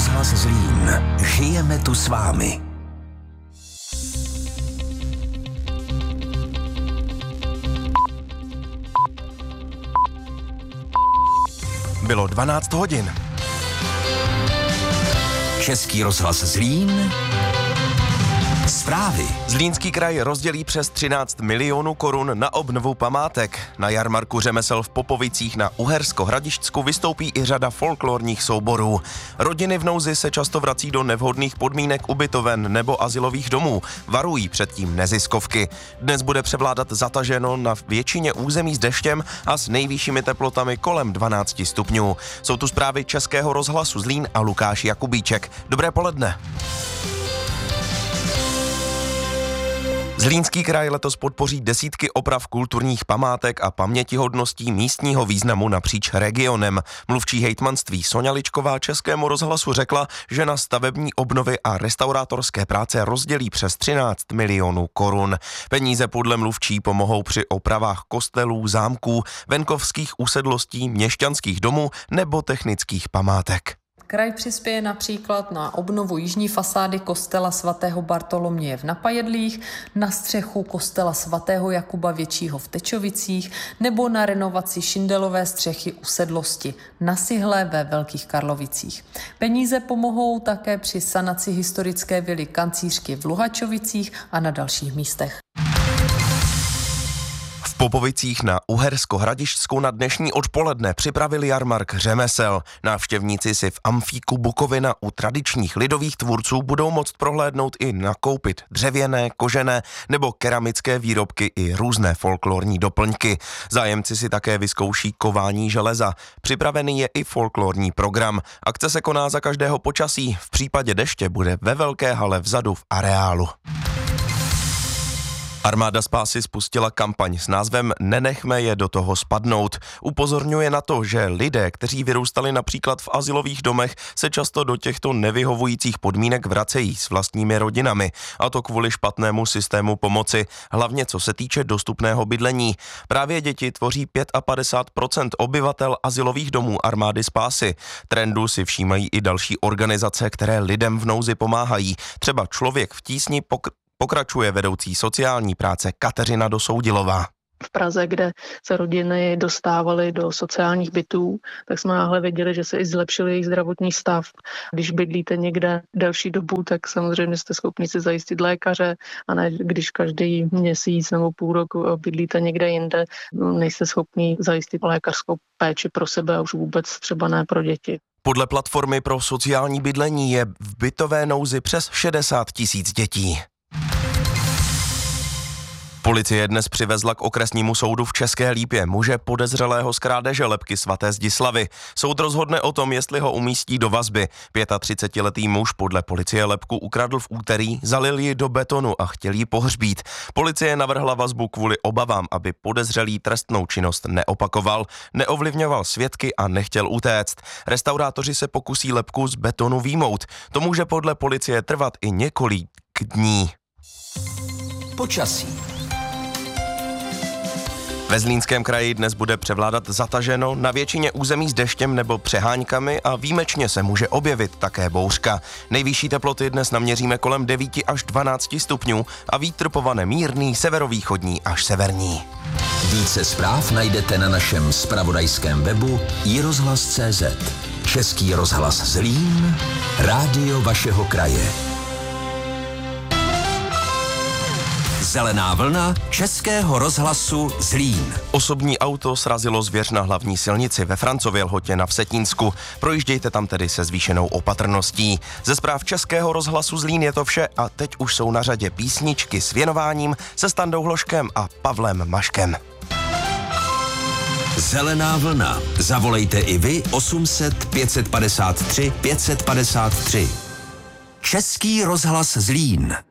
rozhlas Zlín. Žijeme tu s vámi. Bylo 12 hodin. Český rozhlas Zlín. Zprávy. Zlínský kraj rozdělí přes 13 milionů korun na obnovu památek. Na jarmarku řemesel v Popovicích na Uhersko-Hradišťsku vystoupí i řada folklorních souborů. Rodiny v nouzi se často vrací do nevhodných podmínek ubytoven nebo azylových domů. Varují předtím neziskovky. Dnes bude převládat zataženo na většině území s deštěm a s nejvyššími teplotami kolem 12 stupňů. Jsou tu zprávy Českého rozhlasu Zlín a Lukáš Jakubíček. Dobré poledne. Zlínský kraj letos podpoří desítky oprav kulturních památek a pamětihodností místního významu napříč regionem. Mluvčí hejtmanství Soňa Ličková Českému rozhlasu řekla, že na stavební obnovy a restaurátorské práce rozdělí přes 13 milionů korun. Peníze podle mluvčí pomohou při opravách kostelů, zámků, venkovských usedlostí, měšťanských domů nebo technických památek. Kraj přispěje například na obnovu jižní fasády kostela svatého Bartoloměje v Napajedlích, na střechu kostela svatého Jakuba Většího v Tečovicích nebo na renovaci šindelové střechy usedlosti na Sihle ve Velkých Karlovicích. Peníze pomohou také při sanaci historické vily Kancířky v Luhačovicích a na dalších místech. V Popovicích na Uhersko-Hradišťsku na dnešní odpoledne připravili jarmark řemesel. Návštěvníci si v amfíku Bukovina u tradičních lidových tvůrců budou moct prohlédnout i nakoupit dřevěné, kožené nebo keramické výrobky i různé folklorní doplňky. Zájemci si také vyzkouší kování železa. Připravený je i folklorní program. Akce se koná za každého počasí. V případě deště bude ve velké hale vzadu v areálu. Armáda spásy spustila kampaň s názvem Nenechme je do toho spadnout. Upozorňuje na to, že lidé, kteří vyrůstali například v azylových domech, se často do těchto nevyhovujících podmínek vracejí s vlastními rodinami. A to kvůli špatnému systému pomoci, hlavně co se týče dostupného bydlení. Právě děti tvoří 55% obyvatel azylových domů Armády spásy. Trendu si všímají i další organizace, které lidem v nouzi pomáhají. Třeba Člověk v tísni pokračuje vedoucí sociální práce Kateřina Dosoudilová. V Praze, kde se rodiny dostávaly do sociálních bytů, tak jsme náhle věděli, že se i zlepšil jejich zdravotní stav. Když bydlíte někde delší dobu, tak samozřejmě jste schopni si zajistit lékaře, a ne když každý měsíc nebo půl roku bydlíte někde jinde, nejste schopni zajistit lékařskou péči pro sebe a už vůbec třeba ne pro děti. Podle platformy pro sociální bydlení je v bytové nouzi přes 60 000 dětí. Policie dnes přivezla k okresnímu soudu v České Lípě muže podezřelého z krádeže lebky svaté Zdislavy. Soud rozhodne o tom, jestli ho umístí do vazby. 35letý muž podle policie lebku ukradl v úterý, zalil ji do betonu a chtěl ji pohřbít. Policie navrhla vazbu kvůli obavám, aby podezřelý trestnou činnost neopakoval, neovlivňoval svědky a nechtěl utéct. Restaurátoři se pokusí lebku z betonu vyjmout. To může podle policie trvat i několik dní. Počasí. Ve Zlínském kraji dnes bude převládat zataženo, na většině území s deštěm nebo přeháňkami a výjimečně se může objevit také bouřka. Nejvyšší teploty dnes naměříme kolem 9 až 12 stupňů a vítr povane mírný severovýchodní až severní. Více zpráv najdete na našem zpravodajském webu iRozhlas.cz. Český rozhlas Zlín, rádio vašeho kraje. Zelená vlna Českého rozhlasu Zlín. Osobní auto srazilo zvěř na hlavní silnici ve Francově Lhotě na Vsetínsku. Projíždějte tam tedy se zvýšenou opatrností. Ze zpráv Českého rozhlasu Zlín je to vše a teď už jsou na řadě písničky s věnováním se Standou Hloškem a Pavlem Maškem. Zelená vlna. Zavolejte i vy 800 553 553. Český rozhlas Zlín.